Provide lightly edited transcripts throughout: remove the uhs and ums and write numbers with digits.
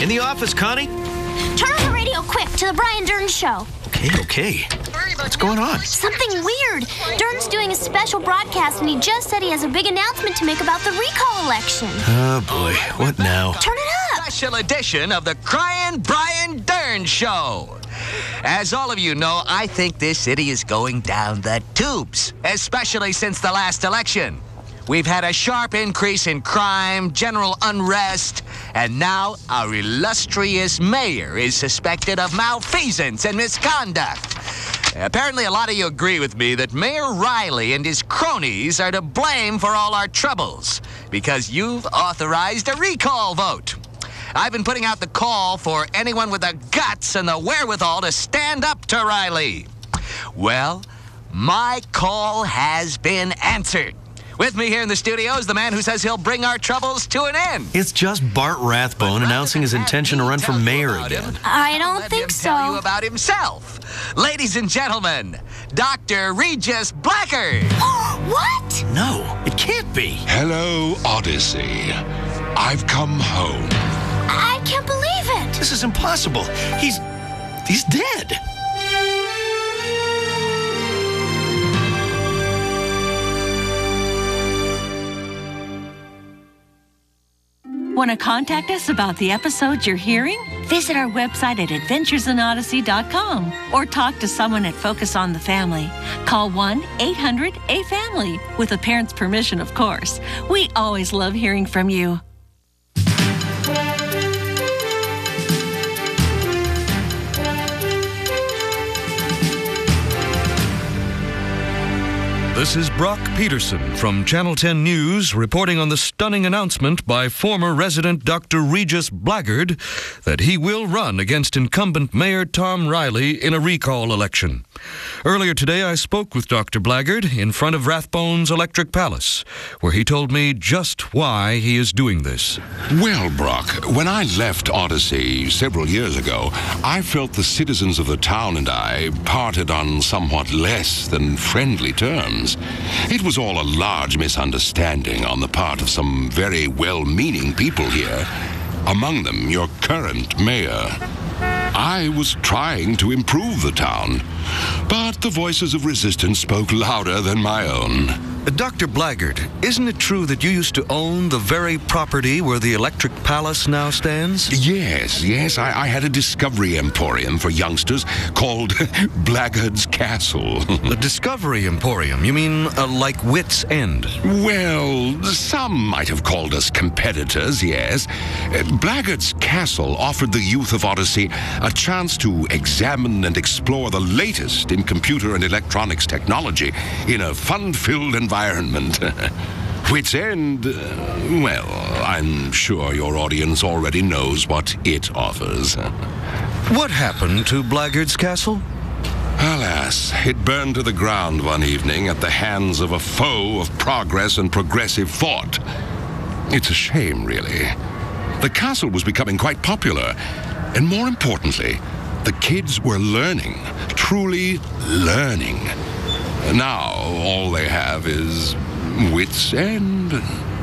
In the office, Connie. Turn on the radio quick to the Brian Dern Show. Okay. What's going on? Something weird. Dern's doing a special broadcast, and he just said he has a big announcement to make about the recall election. Oh, boy. What now? Turn it up. Special edition of the Crying Brian Dern Show. As all of you know, I think this city is going down the tubes, especially since the last election. We've had a sharp increase in crime, general unrest, and now our illustrious mayor is suspected of malfeasance and misconduct. Apparently, a lot of you agree with me that Mayor Riley and his cronies are to blame for all our troubles because you've authorized a recall vote. I've been putting out the call for anyone with the guts and the wherewithal to stand up to Riley. Well, my call has been answered. With me here in the studio is the man who says he'll bring our troubles to an end. It's just Bart Rathbone announcing his intention to run for mayor again. I don't think so. Let him tell you about himself. Ladies and gentlemen, Dr. Regis Blackard. What? No, it can't be. Hello, Odyssey. I've come home. I can't believe it. This is impossible. He's dead. Want to contact us about the episodes you're hearing? Visit our website at adventuresinodyssey.com or talk to someone at Focus on the Family. Call 1-800-A-FAMILY with a parent's permission, of course. We always love hearing from you. This is Brock Peterson from Channel 10 News reporting on the stunning announcement by former resident Dr. Regis Blackard that he will run against incumbent Mayor Tom Riley in a recall election. Earlier today, I spoke with Dr. Blackard in front of Rathbone's Electric Palace, where he told me just why he is doing this. Well, Brock, when I left Odyssey several years ago, I felt the citizens of the town and I parted on somewhat less than friendly terms. It was all a large misunderstanding on the part of some very well-meaning people here, among them your current mayor. I was trying to improve the town, but the voices of resistance spoke louder than my own. Dr. Blackard, isn't it true that you used to own the very property where the Electric Palace now stands? Yes, I had a discovery emporium for youngsters called Blackard's Castle. A discovery emporium? You mean like Wit's End? Well, some might have called us competitors, yes. Blackard's Castle offered the youth of Odyssey a chance to examine and explore the latest in computer and electronics technology in a fun-filled environment. Wit's End, well, I'm sure your audience already knows what it offers. What happened to Blackard's Castle? Alas, it burned to the ground one evening at the hands of a foe of progress and progressive thought. It's a shame, really. The castle was becoming quite popular, and more importantly, the kids were learning, truly learning. Now, all they have is Wit's End.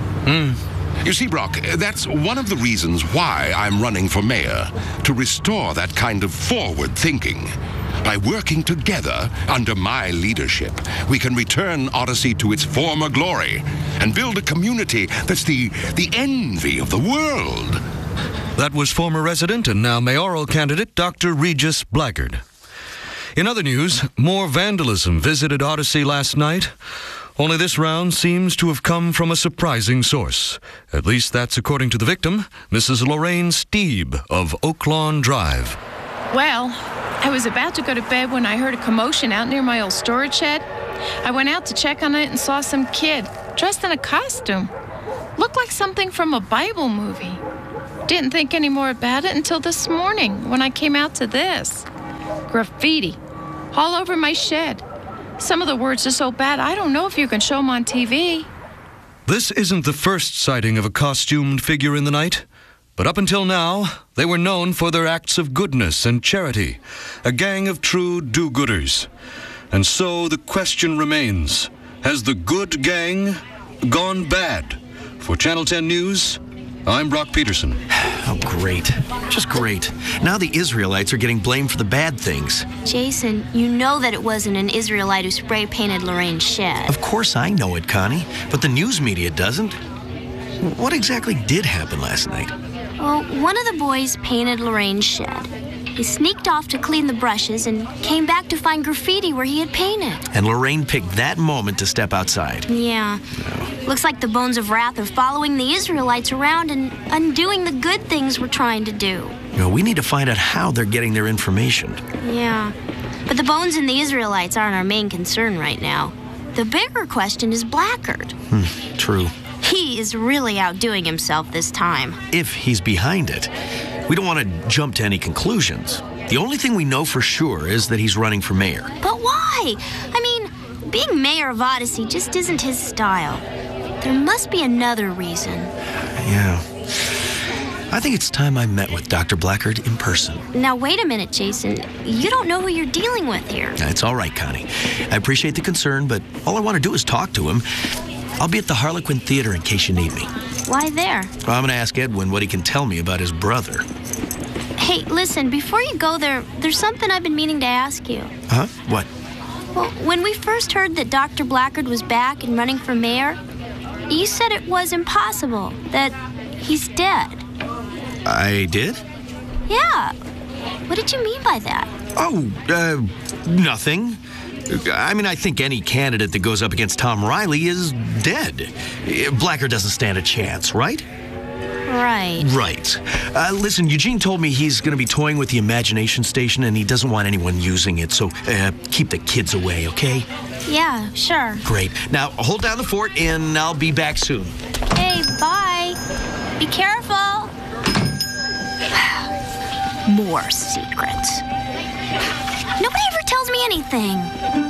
You see, Brock, that's one of the reasons why I'm running for mayor, to restore that kind of forward thinking. By working together under my leadership, we can return Odyssey to its former glory and build a community that's the envy of the world. That was former resident and now mayoral candidate Dr. Regis Blackard. In other news, more vandalism visited Odyssey last night. Only this round seems to have come from a surprising source. At least that's according to the victim, Mrs. Lorraine Steeb of Oaklawn Drive. Well, I was about to go to bed when I heard a commotion out near my old storage shed. I went out to check on it and saw some kid dressed in a costume. Looked like something from a Bible movie. Didn't think any more about it until this morning when I came out to this. Graffiti all over my shed. Some of the words are so bad I don't know if you can show them on TV. This isn't the first sighting of a costumed figure in the night, but up until now, they were known for their acts of goodness and charity, a gang of true do-gooders. And so the question remains, has the good gang gone bad? For Channel 10 News, I'm Brock Peterson. Oh, great. Just great. Now the Israelites are getting blamed for the bad things. Jason, you know that it wasn't an Israelite who spray painted Lorraine's shed. Of course I know it, Connie, but the news media doesn't. What exactly did happen last night? Well, one of the boys painted Lorraine's shed. He sneaked off to clean the brushes and came back to find graffiti where he had painted. And Lorraine picked that moment to step outside. Yeah. Looks like the Bones of Wrath are following the Israelites around and undoing the good things we're trying to do. You know, we need to find out how they're getting their information. Yeah. But the Bones and the Israelites aren't our main concern right now. The bigger question is Blackguard. True. He is really outdoing himself this time. If he's behind it. We don't want to jump to any conclusions. The only thing we know for sure is that he's running for mayor. But why? I mean, being mayor of Odyssey just isn't his style. There must be another reason. Yeah. I think it's time I met with Dr. Blackguard in person. Now, wait a minute, Jason. You don't know who you're dealing with here. It's all right, Connie. I appreciate the concern, but all I want to do is talk to him. I'll be at the Harlequin Theater in case you need me. Why there? Well, I'm going to ask Edwin what he can tell me about his brother. Hey, listen, before you go there, there's something I've been meaning to ask you. Huh? What? Well, when we first heard that Dr. Blackguard was back and running for mayor, you said it was impossible, that he's dead. I did? Yeah. What did you mean by that? Oh, nothing. I mean, I think any candidate that goes up against Tom Riley is dead. Blackguard doesn't stand a chance, right? Right. Right. Listen, Eugene told me he's going to be toying with the Imagination Station and he doesn't want anyone using it, so keep the kids away, okay? Yeah, sure. Great. Now, hold down the fort and I'll be back soon. Hey, bye. Be careful. More secrets. Nobody ever tells me anything.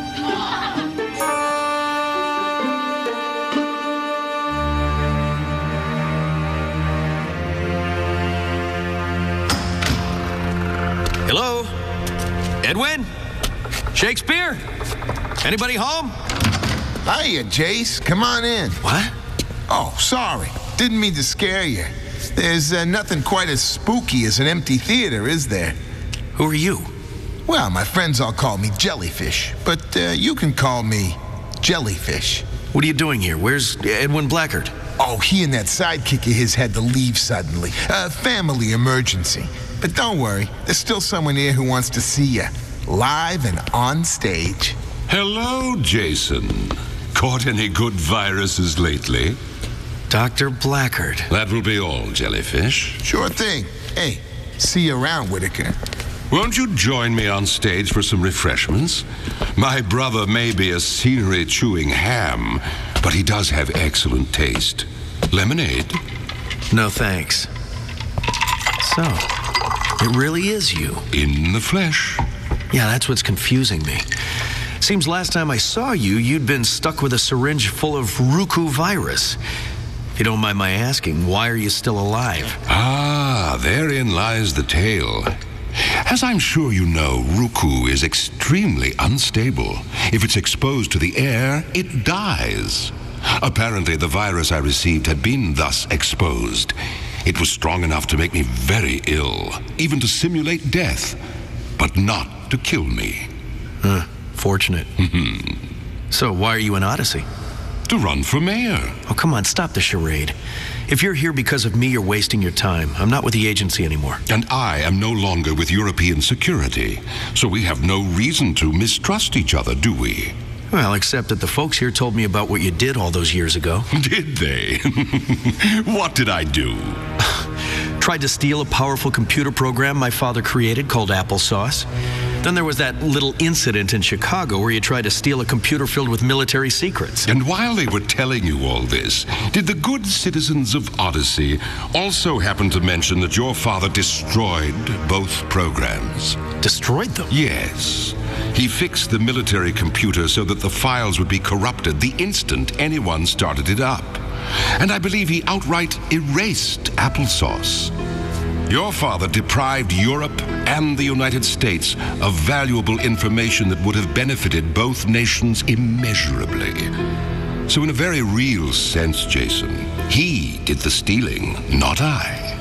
Hello? Edwin? Shakespeare? Anybody home? Hiya, Jace. Come on in. What? Oh, sorry. Didn't mean to scare you. There's nothing quite as spooky as an empty theater, is there? Who are you? Well, my friends all call me Jellyfish, but you can call me Jellyfish. What are you doing here? Where's Edwin Blackguard? Oh, he and that sidekick of his had to leave suddenly. Family emergency. But don't worry, there's still someone here who wants to see you. Live and on stage. Hello, Jason. Caught any good viruses lately? Dr. Blackguard. That will be all, Jellyfish. Sure thing. Hey, see you around, Whitaker. Won't you join me on stage for some refreshments? My brother may be a scenery-chewing ham, but he does have excellent taste. Lemonade? No, thanks. So, it really is you. In the flesh. Yeah, that's what's confusing me. Seems last time I saw you, you'd been stuck with a syringe full of Ruku virus. If you don't mind my asking, why are you still alive? Ah, therein lies the tale. As I'm sure you know, Ruku is extremely unstable. If it's exposed to the air, it dies. Apparently, the virus I received had been thus exposed. It was strong enough to make me very ill, even to simulate death, but not to kill me. Fortunate. So, why are you in Odyssey? To run for mayor. Oh, come on, stop the charade. If you're here because of me, you're wasting your time. I'm not with the agency anymore. And I am no longer with European security, so we have no reason to mistrust each other, do we? Well, except that the folks here told me about what you did all those years ago. Did they? What did I do? Tried to steal a powerful computer program my father created called Applesauce. Then there was that little incident in Chicago where you tried to steal a computer filled with military secrets. And while they were telling you all this, did the good citizens of Odyssey also happen to mention that your father destroyed both programs? Destroyed them? Yes. He fixed the military computer so that the files would be corrupted the instant anyone started it up. And I believe he outright erased Applesauce. Your father deprived Europe and the United States of valuable information that would have benefited both nations immeasurably. So in a very real sense, Jason, he did the stealing, not I.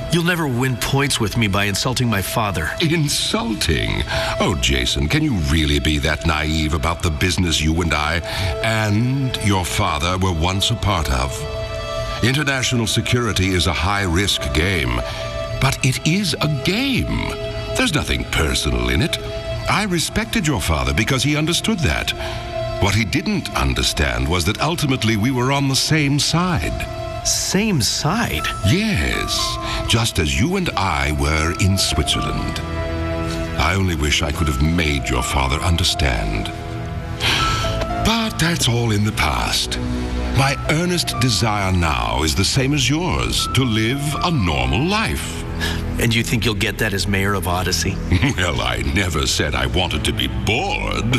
You'll never win points with me by insulting my father. Insulting? Oh, Jason, can you really be that naive about the business you and I and your father were once a part of? International security is a high-risk game, but it is a game. There's nothing personal in it. I respected your father because he understood that. What he didn't understand was that ultimately we were on the same side. Same side? Yes, just as you and I were in Switzerland. I only wish I could have made your father understand. But that's all in the past. My earnest desire now is the same as yours, to live a normal life. And you think you'll get that as mayor of Odyssey? Well, I never said I wanted to be bored.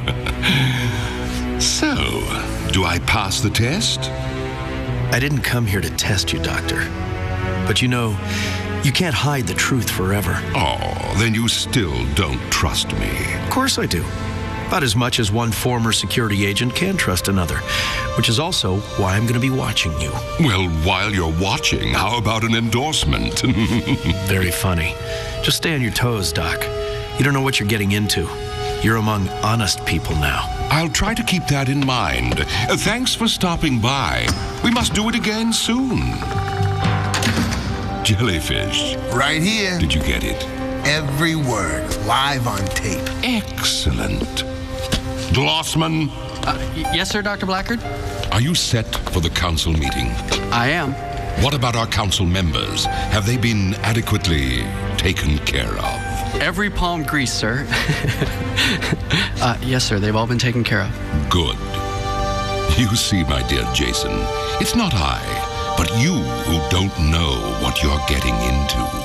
So, do I pass the test? I didn't come here to test you, Doctor. But you know, you can't hide the truth forever. Oh, then you still don't trust me. Of course I do. About as much as one former security agent can trust another, which is also why I'm going to be watching you. Well, while you're watching, how about an endorsement? Very funny. Just stay on your toes, Doc. You don't know what you're getting into. You're among honest people now. I'll try to keep that in mind. Thanks for stopping by. We must do it again soon. Jellyfish. Right here. Did you get it? Every word, live on tape. Excellent. Glossman? Yes, sir, Dr. Blackard? Are you set for the council meeting? I am. What about our council members? Have they been adequately taken care of? Every palm grease, sir. Yes, sir, they've all been taken care of. Good. You see, my dear Jason, it's not I, but you who don't know what you're getting into.